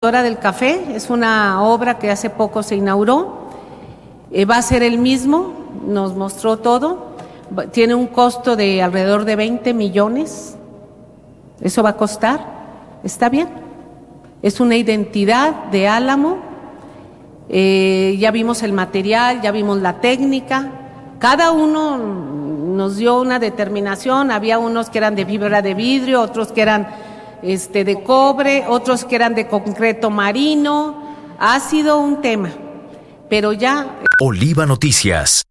Hora del Café es una obra que hace poco se inauguró, va a ser el mismo, nos mostró todo, tiene un costo de alrededor de 20 millones, eso va a costar, está bien, es una identidad de Álamo, ya vimos el material, ya vimos la técnica, cada uno nos dio una determinación, había unos que eran de fibra de vidrio, otros que eran de cobre, otros que eran de concreto marino. Ha sido un tema, pero ya... Oliva Noticias.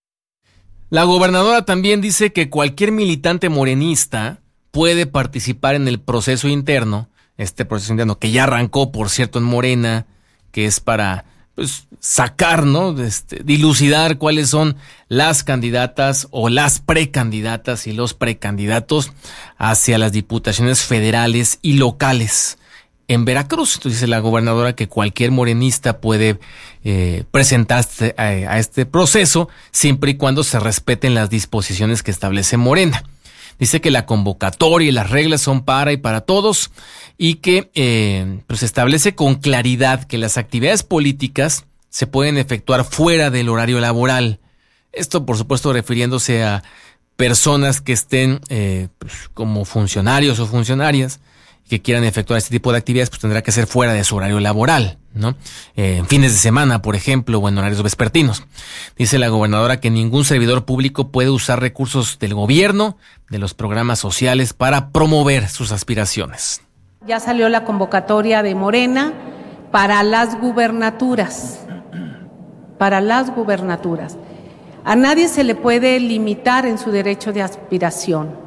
La gobernadora también dice que cualquier militante morenista puede participar en el proceso interno, proceso interno que ya arrancó, por cierto, en Morena, que es para sacar, ¿no? Dilucidar cuáles son las candidatas o las precandidatas y los precandidatos hacia las diputaciones federales y locales en Veracruz. Entonces dice la gobernadora que cualquier morenista puede presentarse a este proceso siempre y cuando se respeten las disposiciones que establece Morena. Dice que la convocatoria y las reglas son para y para todos y que establece con claridad que las actividades políticas se pueden efectuar fuera del horario laboral. Esto, por supuesto, refiriéndose a personas que estén como funcionarios o funcionarias que quieran efectuar este tipo de actividades, pues tendrá que ser fuera de su horario laboral, ¿no? En fines de semana, por ejemplo, o en horarios vespertinos. Dice la gobernadora que ningún servidor público puede usar recursos del gobierno, de los programas sociales, para promover sus aspiraciones. Ya salió la convocatoria de Morena para las gubernaturas. Para las gubernaturas. A nadie se le puede limitar en su derecho de aspiración.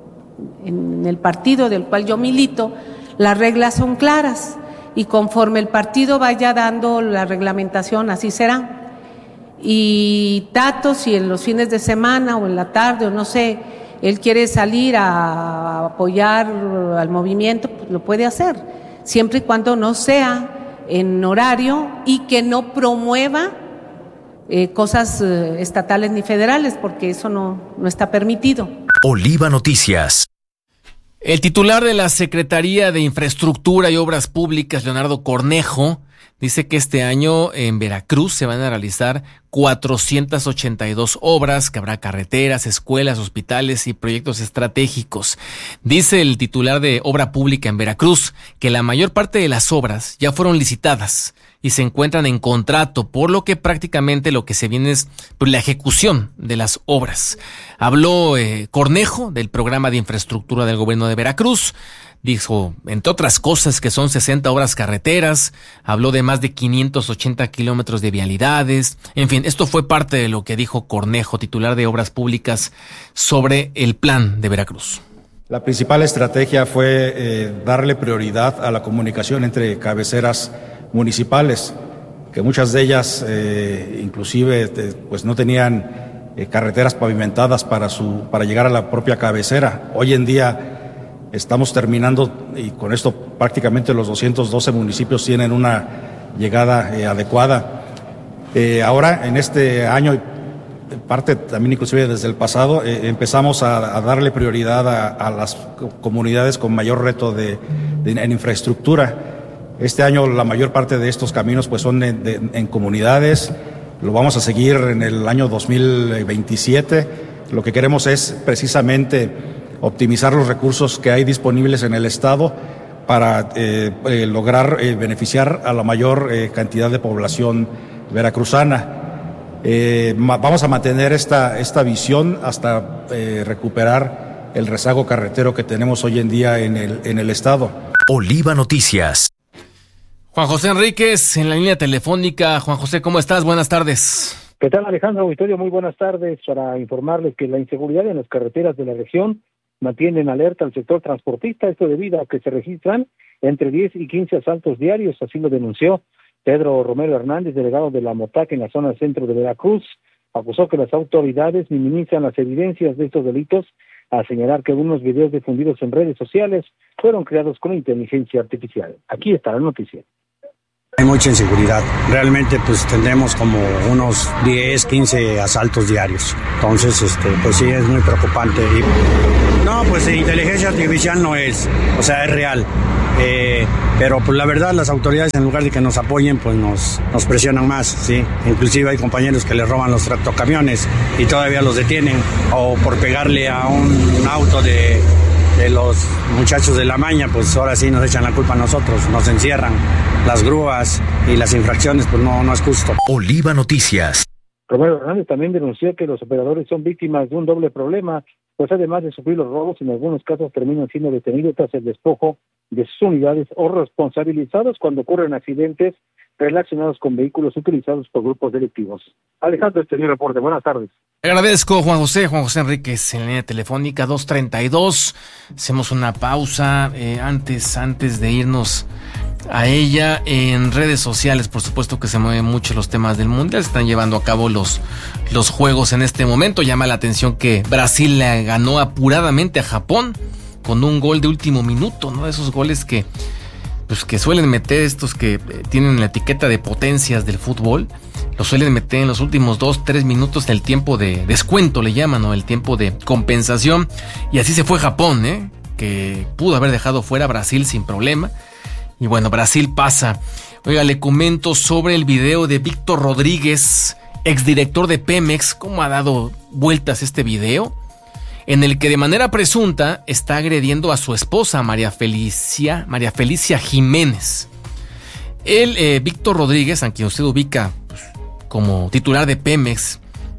En el partido del cual yo milito, las reglas son claras y conforme el partido vaya dando la reglamentación, así será. Y Tato, si en los fines de semana o en la tarde o no sé, él quiere salir a apoyar al movimiento, pues lo puede hacer, siempre y cuando no sea en horario y que no promueva cosas estatales ni federales, porque eso no está permitido. Oliva Noticias. El titular de la Secretaría de Infraestructura y Obras Públicas, Leonardo Cornejo, dice que este año en Veracruz se van a realizar 482 obras, que habrá carreteras, escuelas, hospitales y proyectos estratégicos. Dice el titular de Obra Pública en Veracruz que la mayor parte de las obras ya fueron licitadas y se encuentran en contrato, por lo que prácticamente lo que se viene es la ejecución de las obras. Habló Cornejo del programa de infraestructura del gobierno de Veracruz. Dijo, entre otras cosas, que son 60 obras carreteras, habló de más de 580 kilómetros de vialidades. En fin, esto fue parte de lo que dijo Cornejo, titular de Obras Públicas, sobre el plan de Veracruz. La principal estrategia fue darle prioridad a la comunicación entre cabeceras municipales, que muchas de ellas inclusive pues no tenían carreteras pavimentadas para llegar a la propia cabecera. Hoy en día estamos terminando y con esto prácticamente los 212 municipios tienen una llegada adecuada. Ahora en este año, parte también inclusive desde el pasado, empezamos a darle prioridad a las comunidades con mayor reto en infraestructura. Este año la mayor parte de estos caminos pues son en comunidades, lo vamos a seguir en el año 2027. Lo que queremos es precisamente optimizar los recursos que hay disponibles en el Estado para lograr beneficiar a la mayor cantidad de población veracruzana. Vamos a mantener esta visión hasta recuperar el rezago carretero que tenemos hoy en día en el Estado. Oliva Noticias. Juan José Enríquez, en la línea telefónica. Juan José, ¿cómo estás? Buenas tardes. ¿Qué tal, Alejandro Auditorio? Muy buenas tardes. Para informarles que la inseguridad en las carreteras de la región mantienen alerta al sector transportista, esto debido a que se registran entre 10 y 15 asaltos diarios, así lo denunció Pedro Romero Hernández, delegado de la MOTAC en la zona centro de Veracruz. Acusó que las autoridades minimizan las evidencias de estos delitos, a señalar que algunos videos difundidos en redes sociales fueron creados con inteligencia artificial. Aquí está la noticia. Hay mucha inseguridad. Realmente pues tendremos como unos 10, 15 asaltos diarios. Entonces, pues sí, es muy preocupante. No, pues inteligencia artificial no es, o sea, es real. Pero pues la verdad las autoridades en lugar de que nos apoyen pues nos presionan más, ¿sí? Inclusive hay compañeros que les roban los tractocamiones y todavía los detienen, o por pegarle a un auto de los muchachos de la maña, pues ahora sí nos echan la culpa a nosotros, nos encierran. Las grúas y las infracciones pues no es justo. Oliva Noticias. Romero Hernández también denunció que los operadores son víctimas de un doble problema, pues además de sufrir los robos, en algunos casos terminan siendo detenidos tras el despojo de sus unidades o responsabilizados cuando ocurren accidentes relacionados con vehículos utilizados por grupos delictivos. Alejandro, este es mi reporte. Buenas tardes. Agradezco, Juan José Enríquez, en la línea telefónica 232. Hacemos una pausa antes de irnos a ella. En redes sociales, por supuesto que se mueven mucho los temas del Mundial. Se están llevando a cabo los juegos en este momento. Llama la atención que Brasil le ganó apuradamente a Japón con un gol de último minuto, ¿no? Esos goles que suelen meter estos que tienen la etiqueta de potencias del fútbol, los suelen meter en los últimos 2-3 minutos del tiempo de descuento, le llaman, ¿no? El tiempo de compensación. Y así se fue Japón, que pudo haber dejado fuera a Brasil sin problema. Y bueno, Brasil pasa. Oiga, le comento sobre el video de Víctor Rodríguez, exdirector de Pemex. ¿Cómo ha dado vueltas este video? En el que de manera presunta está agrediendo a su esposa, María Felicia Jiménez. Él, Víctor Rodríguez, a quien usted ubica pues, como titular de Pemex,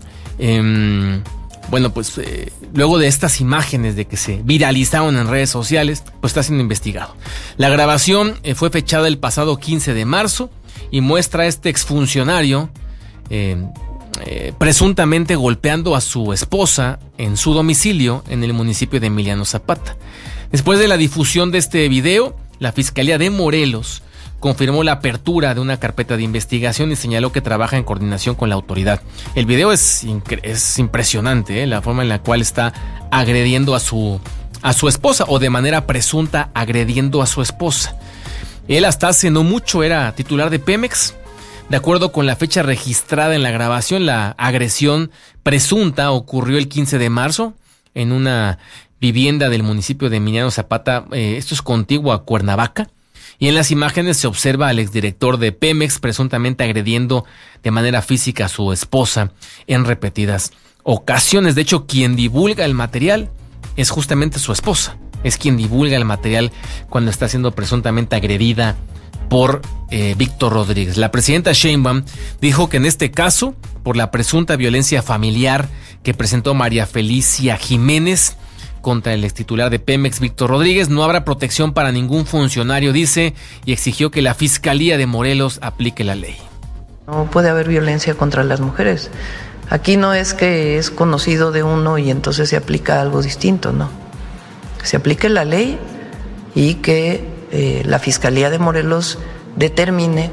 luego de estas imágenes de que se viralizaron en redes sociales, pues está siendo investigado. La grabación fue fechada el pasado 15 de marzo y muestra a este exfuncionario presuntamente golpeando a su esposa en su domicilio en el municipio de Emiliano Zapata. Después de la difusión de este video, la Fiscalía de Morelos confirmó la apertura de una carpeta de investigación y señaló que trabaja en coordinación con la autoridad. El video es impresionante, la forma en la cual está agrediendo a su esposa, o de manera presunta agrediendo a su esposa. Él hasta hace no mucho era titular de Pemex. De acuerdo con la fecha registrada en la grabación, la agresión presunta ocurrió el 15 de marzo en una vivienda del municipio de Emiliano Zapata. Esto es contiguo a Cuernavaca. Y en las imágenes se observa al exdirector de Pemex presuntamente agrediendo de manera física a su esposa en repetidas ocasiones. De hecho, quien divulga el material es justamente su esposa. Es quien divulga el material cuando está siendo presuntamente agredida por Víctor Rodríguez. La presidenta Sheinbaum dijo que en este caso, por la presunta violencia familiar que presentó María Felicia Jiménez contra el extitular de Pemex, Víctor Rodríguez, no habrá protección para ningún funcionario, dice, y exigió que la Fiscalía de Morelos aplique la ley. No puede haber violencia contra las mujeres. Aquí no es que es conocido de uno y entonces se aplica algo distinto, no. Que se aplique la ley y que la Fiscalía de Morelos determine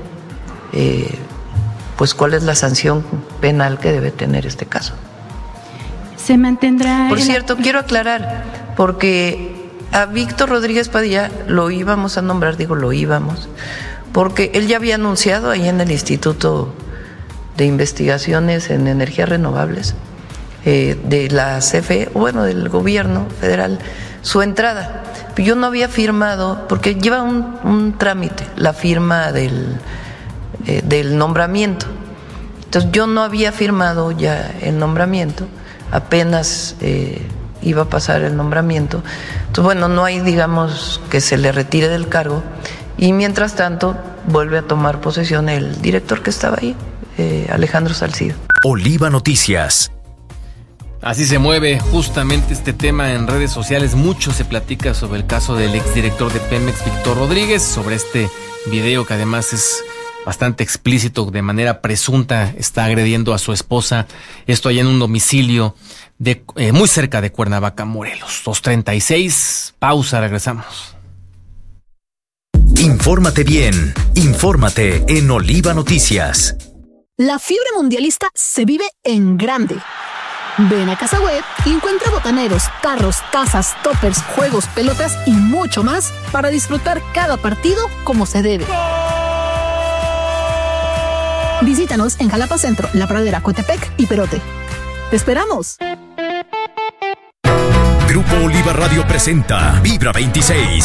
pues cuál es la sanción penal que debe tener este caso. Se mantendrá. Por cierto, quiero aclarar, porque a Víctor Rodríguez Padilla lo íbamos a nombrar, porque él ya había anunciado ahí en el Instituto de Investigaciones en Energías Renovables de la CFE, del gobierno federal, su entrada. Yo no había firmado, porque lleva un trámite, la firma del nombramiento. Entonces yo no había firmado ya el nombramiento, apenas iba a pasar el nombramiento. Entonces, no hay, que se le retire del cargo. Y mientras tanto, vuelve a tomar posesión el director que estaba ahí, Alejandro Salcido. Oliva Noticias. Así se mueve justamente este tema en redes sociales. Mucho se platica sobre el caso del exdirector de Pemex, Víctor Rodríguez, sobre este video que además es bastante explícito, de manera presunta está agrediendo a su esposa. Esto allá en un domicilio muy cerca de Cuernavaca, Morelos. 2:36, pausa, regresamos. Infórmate bien, infórmate en Oliva Noticias. La fiebre mundialista se vive en grande. Ven a Casa Web y encuentra botaneros, carros, tazas, toppers, juegos, pelotas y mucho más para disfrutar cada partido como se debe. Visítanos en Jalapa Centro, La Pradera, Coatepec y Perote. ¡Te esperamos! Grupo Oliva Radio presenta Vibra 26,